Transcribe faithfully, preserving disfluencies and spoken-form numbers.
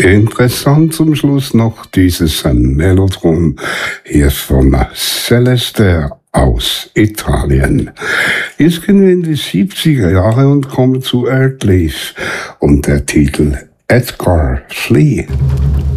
Interessant zum Schluss noch dieses Mellotron hier von Celeste aus Italien. Jetzt gehen wir in die siebziger Jahre und kommen zu Earthleaf und der Titel Edgar Flea.